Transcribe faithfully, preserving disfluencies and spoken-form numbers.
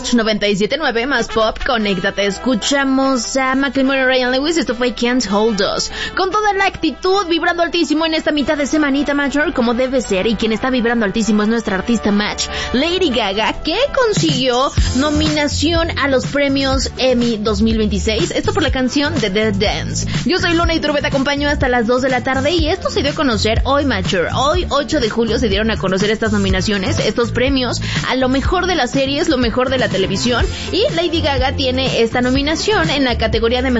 Match noventa y siete punto nueve más pop, conéctate. Escuchamos a Macklemore y Ryan Lewis. Esto fue Can't Hold Us. Con toda la actitud, vibrando altísimo en esta mitad de semanita Major, como debe ser. Y quien está vibrando altísimo es nuestra artista Match, Lady Gaga, que consiguió nominación a los premios Emmy dos mil veintiséis. Esto por la canción de The Dance. Yo soy Luna y Turbe, te acompaño hasta las dos de la tarde. Y esto se dio a conocer hoy, Major. Hoy, ocho de julio, se dieron a conocer estas nominaciones, estos premios a lo mejor de las series, lo mejor de la televisión. Y Lady Gaga tiene esta nominación en la categoría de